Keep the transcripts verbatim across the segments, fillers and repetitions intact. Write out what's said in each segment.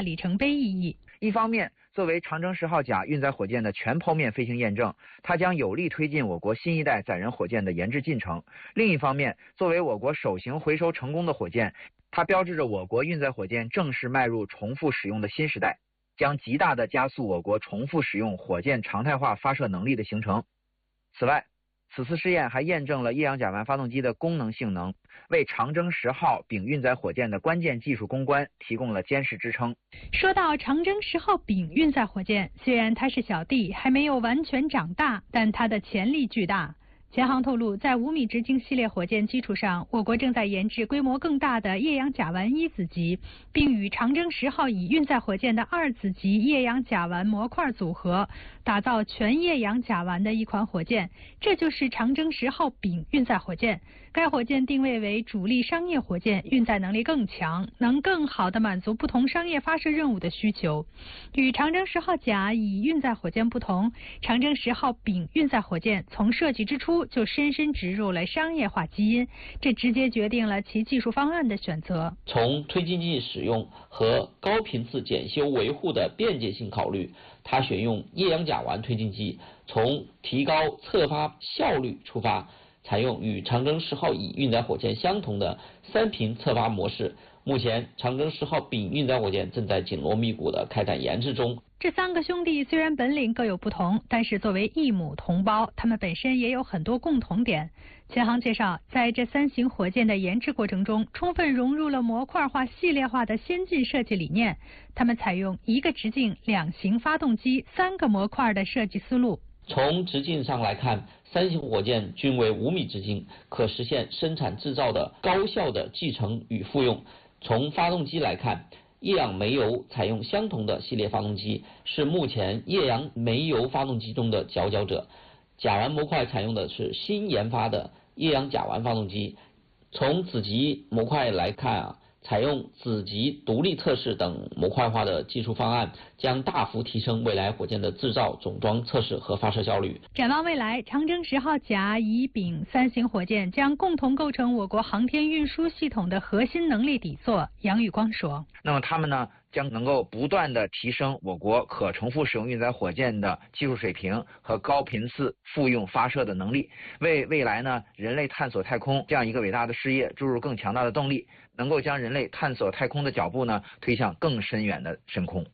里程碑意义。 一方面，作为长征十号甲运载火箭的全剖面飞行验证，它将有力推进我国新一代载人火箭的研制进程；另一方面，作为我国首型回收成功的火箭，它标志着我国运载火箭正式迈入重复使用的新时代，将极大地加速我国重复使用火箭常态化发射能力的形成。此外，此次试验还验证了液氧甲烷发动机的功能性能，为长征十号丙运载火箭的关键技术攻关提供了坚实支撑。 说到长征十号丙运载火箭，虽然它是小弟，还没有完全长大，但它的潜力巨大。前航透露，在五米直径系列火箭基础上，我国正在研制规模更大的液氧甲烷一子级，并与长征十号乙运载火箭的二子级液氧甲烷模块组合，打造全液氧甲烷的一款火箭。这就是长征十号丙运载火箭。该火箭定位为主力商业火箭，运载能力更强，能更好地满足不同商业发射任务的需求。与长征十号甲乙运载火箭不同，长征十号丙运载火箭从设计之初就深深植入了商业化基因，这直接决定了其技术方案的选择。 从推进剂使用和高频次检修维护的便捷性考虑，它选用液氧甲烷推进剂，从提高测发效率出发，采用与长征十号乙运载火箭相同的三频测发模式。目前，长征十号丙运载火箭正在紧锣密鼓地开展研制中。 这三个兄弟虽然本领各有不同，但是作为异母同胞，他们本身也有很多共同点。前航介绍，在这三型火箭的研制过程中，充分融入了模块化、系列化的先进设计理念。他们采用一个直径、两型发动机、三个模块的设计思路。 从直径上来看，三型火箭均为五米直径，可实现生产制造的高效的继承与复用。从发动机来看，液氧煤油采用相同的系列发动机，是目前液氧煤油发动机中的佼佼者。甲烷模块采用的是新研发的液氧甲烷发动机。从子级模块来看啊，采用子级独立测试等模块化的技术方案，将大幅提升未来火箭的制造、总装、测试和发射效率。 展望未来，长征十号甲、乙、丙三型火箭将共同构成我国航天运输系统的核心能力底座。杨宇光说：“ 那么他们呢，将能够不断地提升我国可重复使用运载火箭的技术水平和高频次复用发射的能力，为未来呢人类探索太空这样一个伟大的事业注入更强大的动力，能够将人类探索太空的脚步呢推向更深远的深空。”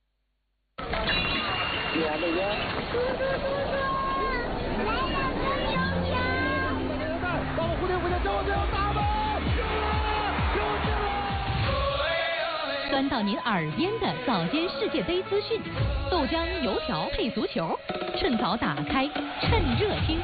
端到您耳边的早间世界杯资讯，豆浆油条配足球，趁早打开，趁热听。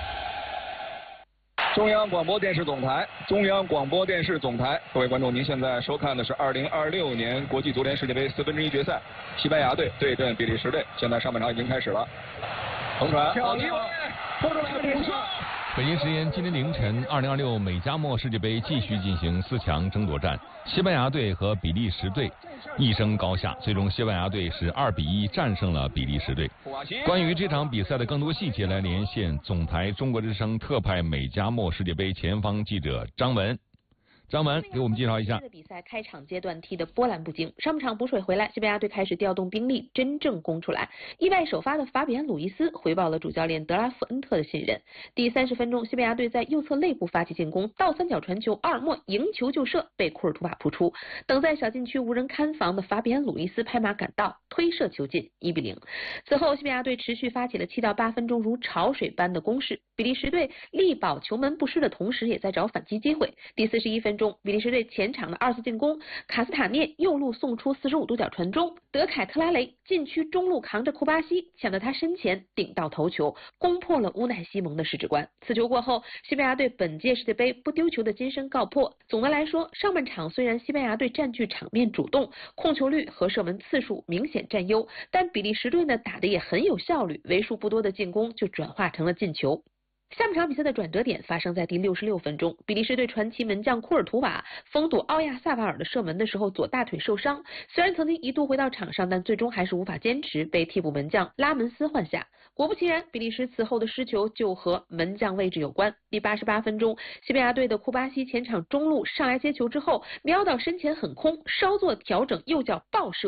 中央广播电视总台，中央广播电视总台，各位观众，您现在收看的是二零二六年国际足联世界杯四分之一决赛，西班牙队对阵比利时队。现在上半场已经开始了，横传，好机会，拖出来的补射。 北京时间今天凌晨，二零二六美加墨世界杯继续进行四强争夺战，西班牙队和比利时队一争高下，最终西班牙队是二比一战胜了比利时队。关于这场比赛的更多细节，来连线总台中国之声特派美加墨世界杯前方记者张文。张文给我们介绍一下。 比赛开场阶段踢得波澜不惊，上半场补水回来，西班牙队开始调动兵力，真正攻出来。意外首发的法比安·鲁伊斯回报了主教练德拉夫恩特的信任。第三十分钟，西班牙队在右侧肋部发起进攻，倒三角传球，阿尔莫迎球就射，被库尔图瓦扑出。等在小禁区无人看防的法比安·鲁伊斯拍马赶到，推射球进，一比零。此后，西班牙队持续发起了七到八分钟如潮水般的攻势，比利时队力保球门不失的同时，也在找反击机会。第四十一分钟，比利时队前场的二次进攻，卡斯塔涅右路送出四十五度角传中，德凯特拉雷禁区中路扛着库巴西，抢到他身前顶到头球，攻破了乌奈西蒙的十指关。此球过后，西班牙队本届世界杯不丢球的金身告破。总的来说，上半场虽然西班牙队占据场面主动，控球率和射门次数明显占优，但比利时队呢打得也很有效率，为数不多的进攻就转化成了进球。下半场比赛的转折点发生在第六十六分钟，比利时队传奇门将库尔图瓦封堵奥亚萨瓦尔的射门的时候左大腿受伤，虽然曾经一度回到场上，但最终还是无法坚持，被替补门将拉门斯换下。果不其然，比利时此后的失球就和门将位置有关。第八十八分钟，西班牙队的库巴西前场中路上来接球之后，瞄到身前很空，稍作调整，右脚爆射。